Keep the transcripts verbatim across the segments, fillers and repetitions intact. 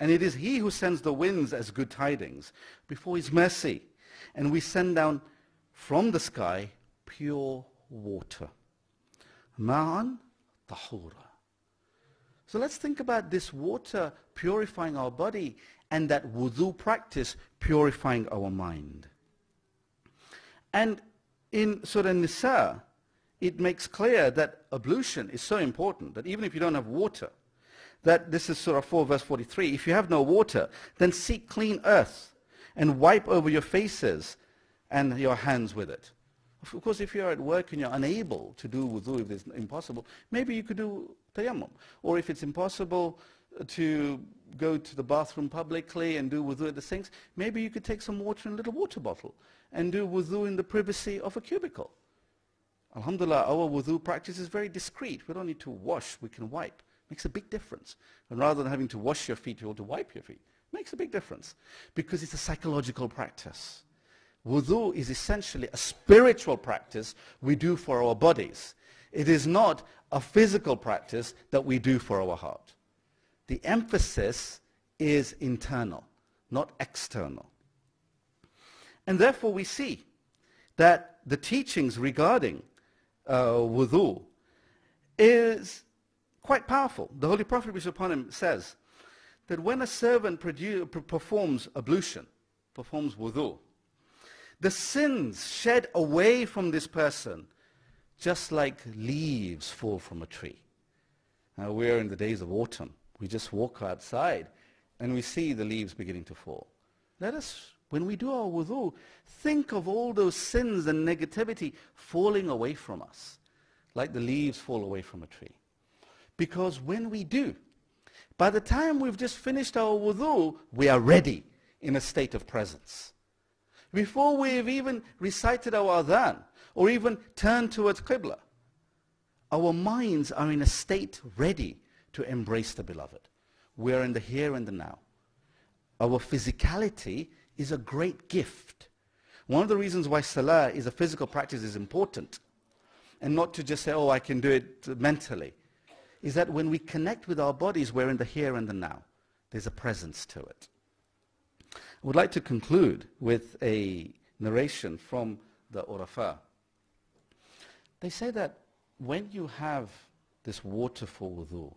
And it is he who sends the winds as good tidings before his mercy. And we send down from the sky pure water. Ma'an tahura. So let's think about this water purifying our body and that wudu practice purifying our mind. And in Surah Nisa, it makes clear that ablution is so important that even if you don't have water, that this is Surah four verse forty-three, if you have no water, then seek clean earth and wipe over your faces and your hands with it. Of course, if you're at work and you're unable to do wudu, if it's impossible, maybe you could do tayammum. Or if it's impossible to go to the bathroom publicly and do wudu at the sinks, maybe you could take some water in a little water bottle and do wudu in the privacy of a cubicle. Alhamdulillah, our wudu practice is very discreet. We don't need to wash, we can wipe. Makes a big difference. And rather than having to wash your feet, you want to wipe your feet. Makes a big difference. Because it's a psychological practice. Wudu is essentially a spiritual practice we do for our bodies. It is not a physical practice that we do for our heart. The emphasis is internal, not external. And therefore we see that the teachings regarding uh, wudu is quite powerful. The Holy Prophet, peace be upon him, says that when a servant performs ablution, performs wudu, the sins shed away from this person just like leaves fall from a tree. Now we are in the days of autumn. We just walk outside and we see the leaves beginning to fall. Let us, when we do our wudu, think of all those sins and negativity falling away from us, like the leaves fall away from a tree. Because when we do, by the time we've just finished our wudu, we are ready in a state of presence. Before we've even recited our adhan, or even turned towards Qibla, our minds are in a state ready to embrace the Beloved. We are in the here and the now. Our physicality is a great gift. One of the reasons why Salah is a physical practice is important, and not to just say, oh, I can do it mentally, is that when we connect with our bodies, we're in the here and the now. There's a presence to it. I would like to conclude with a narration from the Urafa. They say that when you have this water for wudu,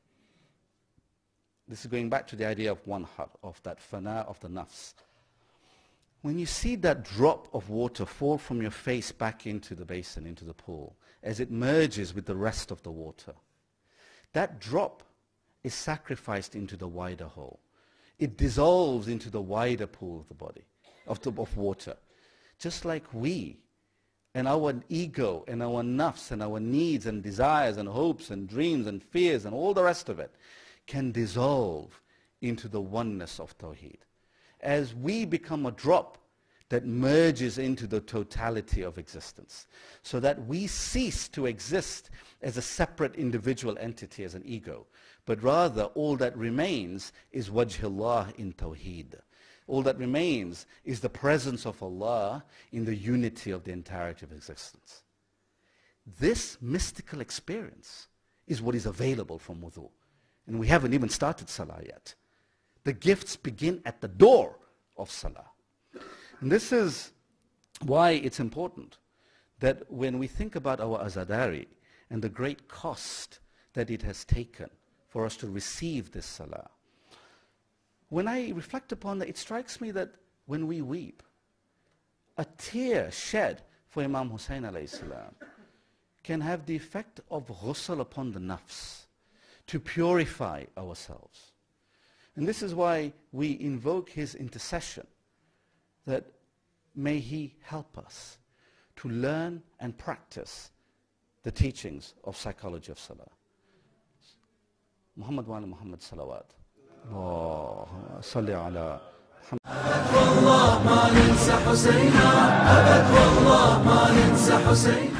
this is going back to the idea of one heart, of that fana of the nafs. When you see that drop of water fall from your face back into the basin, into the pool, as it merges with the rest of the water, that drop is sacrificed into the wider whole. It dissolves into the wider pool of the body, of, the, of water. Just like we, and our ego, and our nafs, and our needs, and desires, and hopes, and dreams, and fears, and all the rest of it, can dissolve into the oneness of Tawheed. As we become a drop that merges into the totality of existence, so that we cease to exist as a separate individual entity, as an ego, but rather all that remains is wajhullah in Tawheed. All that remains is the presence of Allah in the unity of the entirety of existence. This mystical experience is what is available from wudu. And we haven't even started Salah yet. The gifts begin at the door of Salah. And this is why it's important that when we think about our azadari and the great cost that it has taken for us to receive this Salah, when I reflect upon that, it strikes me that when we weep, a tear shed for Imam Hussain alayhi salam can have the effect of ghusl upon the nafs, to purify ourselves. And this is why we invoke his intercession, that may he help us to learn and practice the teachings of psychology of Salah. Muhammad wa ala Muhammad salawat. اللهم صل على محمد. أبد والله ما ننسى حسينا، أبد والله ما ننسى حسينا.